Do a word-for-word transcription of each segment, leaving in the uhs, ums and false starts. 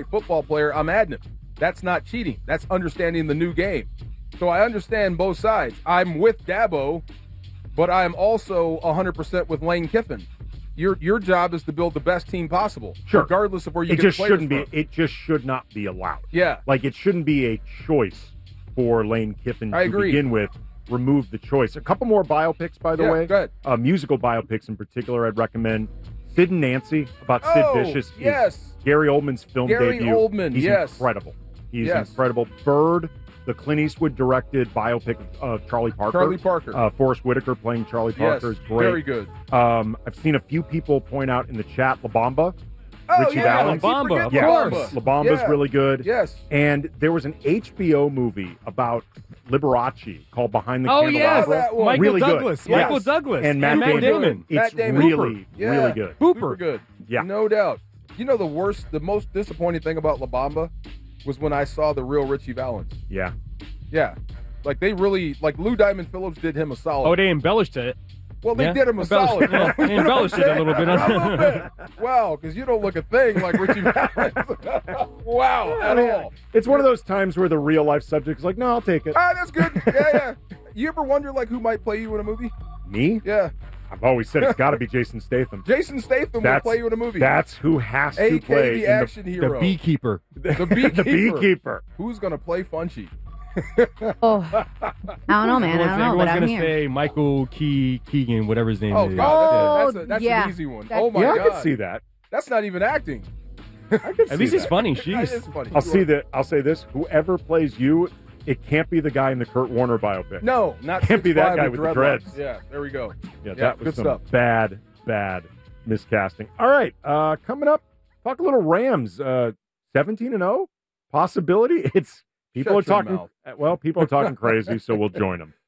football player, I'm adding him. That's not cheating. That's understanding the new game. So I understand both sides. I'm with Dabo, but I'm also one hundred percent with Lane Kiffin. Your your job is to build the best team possible, sure. regardless of where you it get just players shouldn't from. be. It just should not be allowed. Yeah, like it shouldn't be a choice for Lane Kiffin I to agree. begin with. Remove the choice. A couple more biopics, by the yeah, way. Go ahead. Uh, musical biopics in particular, I'd recommend. Sid and Nancy about Sid oh, Vicious. Yes. Is Gary Oldman's film Gary debut. Oldman. He's yes. incredible. He's yes. incredible. Bird. The Clint Eastwood directed biopic of uh, Charlie Parker. Charlie Parker. Uh, Forrest Whitaker playing Charlie Parker yes, is great. Very good. Um, I've seen a few people point out in the chat La Bamba. Oh, Richie yeah, Valens. La Bamba, of yeah. course. La Bamba's yeah. really good. Yes. And there was an H B O movie about Liberace called Behind the Oh, yes. Candelabra. Michael really Douglas. Good. Michael yes. Douglas. And Matt, and Matt Damon. Damon. It's Matt Damon. really, yeah. really good. Super good. Yeah. No doubt. You know the worst, the most disappointing thing about La Bamba was when I saw the real Richie Valens. Yeah. Yeah. Like they really, like Lou Diamond Phillips did him a solid. Oh, they embellished it. Well, they yeah. did him a embellished, solid. Yeah. They embellished it a little bit. a little bit. Wow, because you don't look a thing like Richie Valens. Wow, Yeah, at I mean, all. It's one of those times where the real life subject is like, no, I'll take it. Ah, that's good. Yeah, yeah. You ever wonder like who might play you in a movie? Me? Yeah. I've always said it's got to be Jason Statham. Jason Statham That's- will play you in a movie. That's who has to A K play the in action the, hero. The beekeeper. The beekeeper. the beekeeper. Who's going to play Funchy? Oh, I don't know, man. I don't know, but Everyone's I'm gonna here. say Michael Key Keegan, whatever his name Oh, is. God. That's, a, that's yeah. an easy one. That's- Oh, my yeah, God. I can see that. That's not even acting. I can At see least that. it's funny. That Jeez. is funny. I'll see that. I'll say this: whoever plays you, it can't be the guy in the Kurt Warner biopic. No, not Can't be that six five guy with the dreadlocks. dreads. Yeah, there we go. Yeah, Yeah, that was good some stuff. bad, bad miscasting. All right, uh, coming up, talk a little Rams. Uh, seventeen and zero possibility. It's people Shut are your talking. mouth. Well, people are talking crazy, so we'll join them.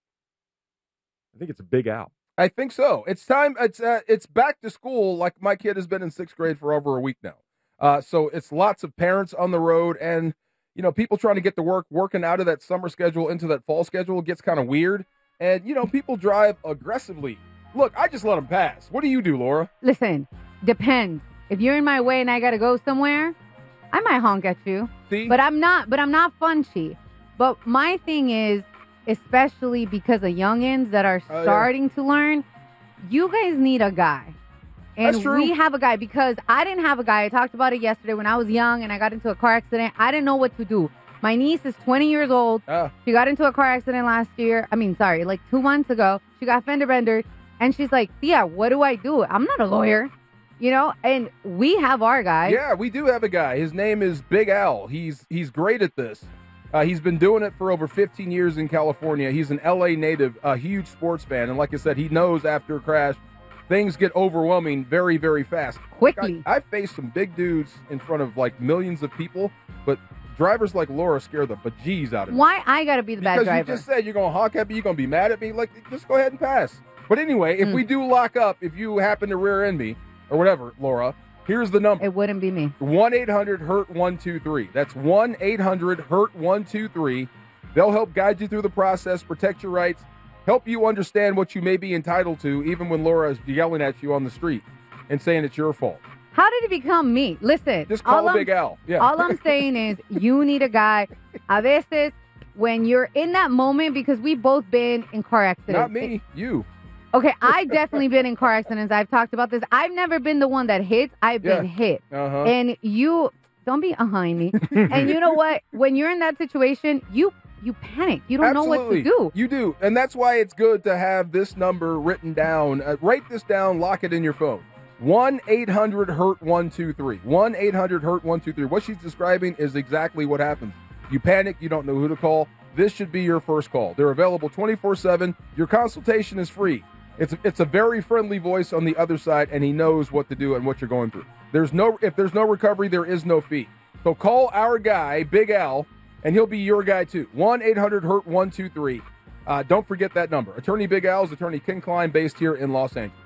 I think it's a big Al. I think so. It's time. It's uh, it's back to school. Like my kid has been in sixth grade for over a week now. Uh, so it's lots of parents on the road, and you know people trying to get to work, working out of that summer schedule into that fall schedule gets kind of weird. And you know people drive aggressively. Look, I just let them pass. What do you do, Laura? Listen, depends. If you're in my way and I gotta go somewhere, I might honk at you. See, But I'm not. But I'm not funchy. But my thing is, especially because of youngins that are Oh, yeah. starting to learn, you guys need a guy. And That's true. we have a guy because I didn't have a guy. I talked about it yesterday when I was young and I got into a car accident. I didn't know what to do. My niece is twenty years old. Ah. She got into a car accident last year. I mean, sorry, like two months ago. She got fender bendered. And she's like, Thea, what do I do? I'm not a lawyer. You know, and we have our guy. Yeah, we do have a guy. His name is Big Al. He's he's great at this. Uh, he's been doing it for over fifteen years in California. He's an L A native, a huge sports fan, and like I said, he knows after a crash, things get overwhelming very, very fast. Quickly. I, I've faced some big dudes in front of like millions of people, but drivers like Laura scare the bejeez out of me. Why I got to be the bad Because driver? you just said you're going to honk at me, you're going to be mad at me. Like, just go ahead and pass. But anyway, if Mm. we do lock up, if you happen to rear end me or whatever, Laura, here's the number. It wouldn't be me. one eight hundred hurt one two three. That's one eight hundred hurt one two three. They'll help guide you through the process, protect your rights, help you understand what you may be entitled to, even when Laura is yelling at you on the street and saying it's your fault. How did it become me? Listen. Just call all I'm- Big Al. Yeah. All I'm saying is you need a guy. A veces, when you're in that moment, because we've both been in car accidents. Not me, you. Okay, I've definitely been in car accidents. I've talked about this. I've never been the one that hits. I've been Yeah. hit. Uh-huh. And you, don't be behind me. And you know what? When you're in that situation, you you panic. You don't Absolutely. know what to do. You do. And that's why it's good to have this number written down. Uh, write this down, lock it in your phone. one eight hundred hurt one two three. one eight hundred hurt one two three. What she's describing is exactly what happens. You panic, you don't know who to call. This should be your first call. They're available twenty-four seven. Your consultation is free. It's it's a very friendly voice on the other side, and he knows what to do and what you're going through. There's no if there's no recovery, there is no fee. So call our guy, Big Al, and he'll be your guy too. one eight hundred hurt one two three. Uh, don't forget that number. Attorney Big Al is Attorney Ken Klein, based here in Los Angeles.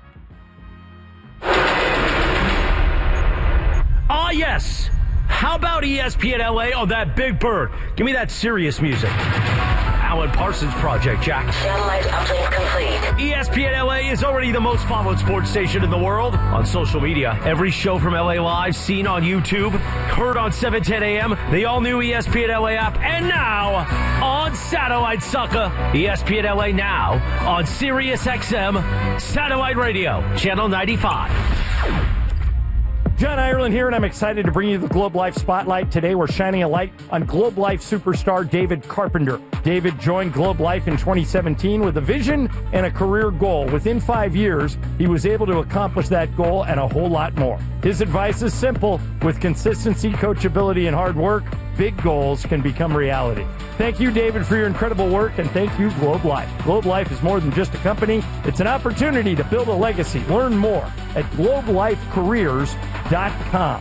Ah, yes. How about E S P N L A? Oh, that Big Bird. Give me that serious music. Alan Parsons Project, Jack. Satellite uplink complete. E S P N L A is already the most followed sports station in the world. On social media, every show from L A Live seen on YouTube, heard on seven ten A M, the all-new E S P N L A app, and now on satellite, sucker. E S P N L A now on Sirius X M Satellite Radio, Channel ninety-five. John Ireland here, and I'm excited to bring you the Globe Life Spotlight. Today, we're shining a light on Globe Life superstar David Carpenter. David joined Globe Life in twenty seventeen with a vision and a career goal. Within five years, he was able to accomplish that goal and a whole lot more. His advice is simple. With consistency, coachability, and hard work, big goals can become reality. Thank you, David, for your incredible work, and thank you, Globe Life. Globe Life is more than just a company. It's an opportunity to build a legacy. Learn more at globe life careers dot com.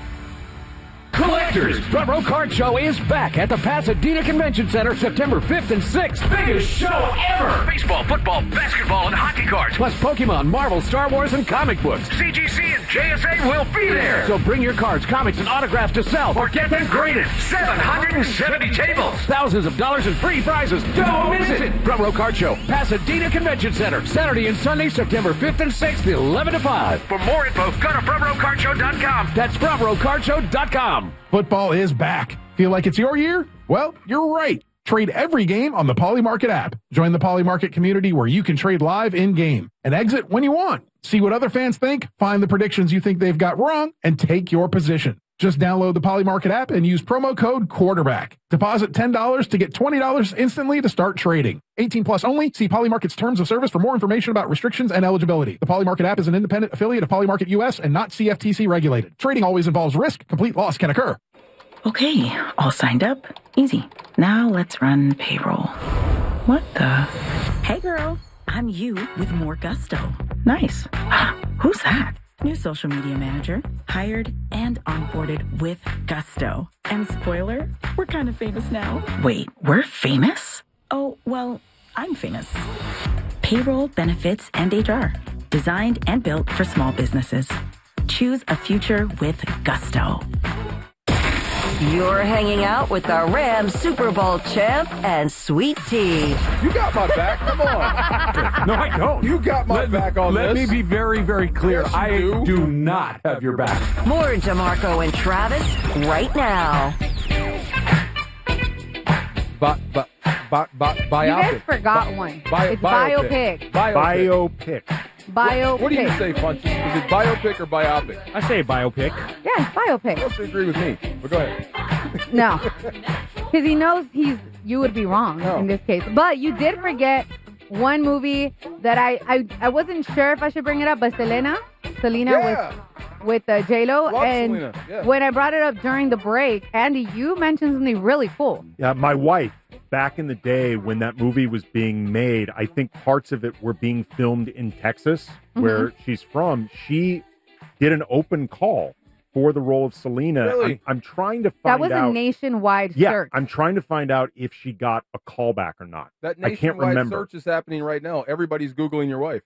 Collectors, Front Row Card Show is back at the Pasadena Convention Center September fifth and sixth. Biggest show ever! Baseball, football, basketball, and hockey cards. Plus Pokemon, Marvel, Star Wars, and comic books. C G C and J S A will be there. So bring your cards, comics, and autographs to sell Or get them graded. seven hundred seventy tables. Thousands of dollars in free prizes. Don't miss it! Front Row Card Show, Pasadena Convention Center, Saturday and Sunday, September fifth and sixth, eleven to five. For more info, go to front row card show dot com. That's front row card show dot com. Football is back. Feel like it's your year? Well, you're right. Trade every game on the Polymarket app. Join the Polymarket community where you can trade live in-game and exit when you want. See what other fans think, find the predictions you think they've got wrong, and take your position. Just download the Polymarket app and use promo code QUARTERBACK. Deposit ten dollars to get twenty dollars instantly to start trading. eighteen plus only. See Polymarket's terms of service for more information about restrictions and eligibility. The Polymarket app is an independent affiliate of Polymarket U S and not C F T C regulated. Trading always involves risk. Complete loss can occur. Okay, all signed up. Easy. Now let's run payroll. What the? Hey girl, I'm you with more gusto. Nice. Who's that? New social media manager, hired and onboarded with gusto. And spoiler, we're kind of famous now. Wait, we're famous? Oh, well, I'm famous. Payroll, benefits, and H R. Designed and built for small businesses. Choose a future with gusto. You're hanging out with the Rams Super Bowl champ and Sweet Tea. You got my back. Come on. No, I don't. You got my let, back on let this. Let me be very, very clear. Yes, you I do. do not have your back. More DeMarco and Travis right now. Bi- bi- bi- bi- You biopic. guys forgot Bi- one. Bi- It's biopic. biopic. Biopic. Biopic. Biopic. What do you say, Punchy? Is it biopic or biopic? I say biopic. Yeah, it's biopic. You have to agree with me. But go ahead. No, because he knows he's. You would be wrong No. in this case. But you did forget one movie that I I, I wasn't sure if I should bring it up, but Selena, Selena Yeah. with with uh, J Lo, Love and Selena, yeah. when I brought it up during the break, Andy, you mentioned something really cool. Yeah, my wife, back in the day when that movie was being made, I think parts of it were being filmed in Texas, where Mm-hmm. she's from. She did an open call for the role of Selena. Really? I'm, I'm trying to find That was out. a nationwide yeah, search. I'm trying to find out if she got a callback or not. That I can't nationwide remember. search is happening right now. Everybody's Googling your wife.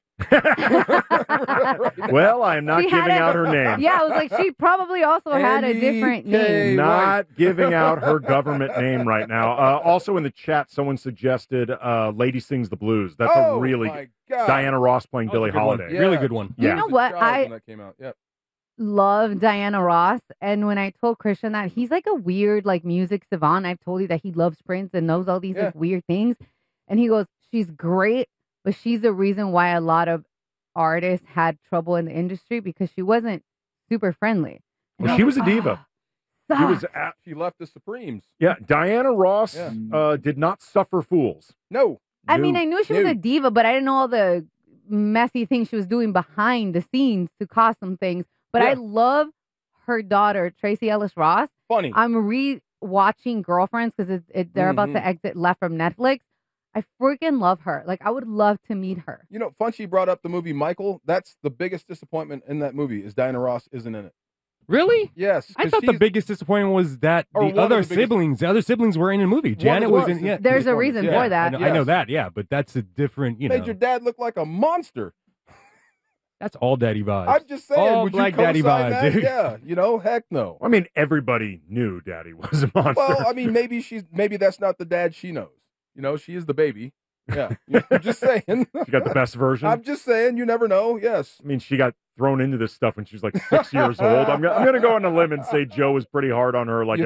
Well, I am not She had giving a- out her name. Yeah, I was like, she probably also had a Andy different K. name. Not giving out her government name right now. Uh, also in the chat, someone suggested uh, Lady Sings the Blues. That's oh, a really my God. Diana Ross playing That was Billie a good one. Holiday. Yeah. Really good one. You Yeah. know I was a what? child I when that came out. Yep. love Diana Ross, and when I told Christian that he's like a weird like music savant, I've told you that he loves Prince and knows all these Yeah. like weird things, and he goes, "She's great, but she's the reason why a lot of artists had trouble in the industry because she wasn't super friendly." Well, And she I was a like, diva. "Ah, She was sucks." at, She left the Supremes. yeah. Diana Ross Yeah. uh, did not suffer fools. No. I mean, No. I knew she was No. a diva, but I didn't know all the messy things she was doing behind the scenes to cause some things. But I Yeah. love her daughter, Tracy Ellis Ross. Funny. I'm re-watching Girlfriends because it, it, they're about to Mhm. exit left from Netflix. I freaking love her. Like, I would love to meet her. You know, Funchy brought up the movie Michael. That's the biggest disappointment in that movie is Diana Ross isn't in it. Really? Yes. I 'cause thought the she's- biggest disappointment was that Or the one of other the biggest- siblings, the other siblings were in the movie. Janet was was. in. Yeah, There's a Performance, reason yeah. for I that. know, I know Yes. that. Yeah, but that's a different. You know, made your dad look like a monster. that's all daddy vibes. I'm just saying. All would black you daddy co-sign vibes, that? dude. Yeah. You know, heck no. I mean, everybody knew Daddy was a monster. Well, I mean, maybe she's maybe that's not the dad she knows. You know, she is the baby. Yeah. I'm just saying. She got the best version. I'm just saying. You never know. Yes. I mean, she got thrown into this stuff when she was like six years old. I'm, go- I'm going to go on a limb and say Joe was pretty hard on her like